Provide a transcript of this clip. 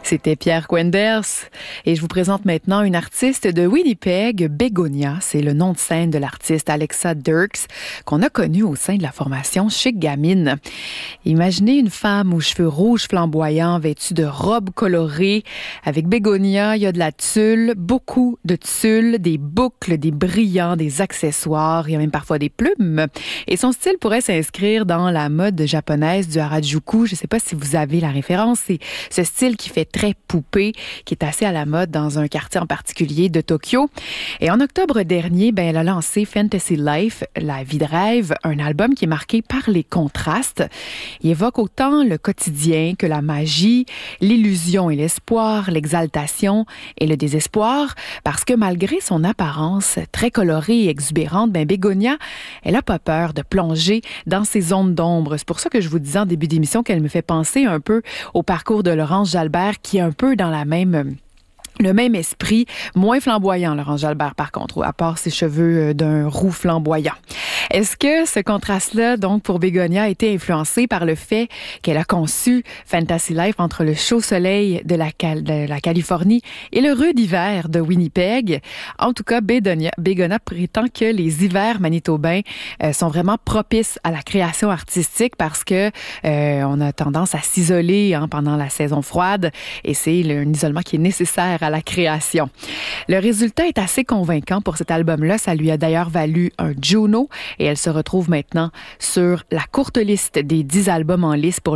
C'était Pierre Quenders et je vous présente maintenant une artiste de Winnipeg, Bégonia. C'est le nom de scène de l'artiste Alexa Dirks qu'on a connue au sein de la formation Chic Gamine. Imaginez une femme aux cheveux rouges flamboyants, vêtue de robes colorées. Avec Bégonia, il y a de la tulle, beaucoup de tulle, des boucles, des brillants, des accessoires, il y a même parfois des plumes. Et son style pourrait s'inscrire dans la mode japonaise du Harajuku. Je ne sais pas si vous avez la référence. C'est ce style qui fait très poupée, qui est assez à la mode dans un quartier en particulier de Tokyo. Et en octobre dernier, elle a lancé Fantasy Life, la vie de rêve, un album qui est marqué par les contrastes. Il évoque autant le quotidien que la magie, l'illusion et l'espoir, l'exaltation et le désespoir, parce que malgré son apparence très colorée et exubérante, Bégonia, elle n'a pas peur de plonger dans ces zones d'ombre. C'est pour ça que je vous disais en début d'émission qu'elle me fait penser un peu au parcours de Laurence Jalbert, qui est un peu dans le même esprit, moins flamboyant, Laurence Jalbert, par contre, à part ses cheveux d'un roux flamboyant. Est-ce que ce contraste-là, donc, pour Bégonia, a été influencé par le fait qu'elle a conçu Fantasy Life entre le chaud soleil de la Californie et le rude hiver de Winnipeg? En tout cas, Bégonia prétend que les hivers manitobains sont vraiment propices à la création artistique parce que on a tendance à s'isoler pendant la saison froide et c'est un isolement qui est nécessaire à la création. Le résultat est assez convaincant pour cet album-là. Ça lui a d'ailleurs valu un Juno et elle se retrouve maintenant sur la courte liste des 10 albums en lice pour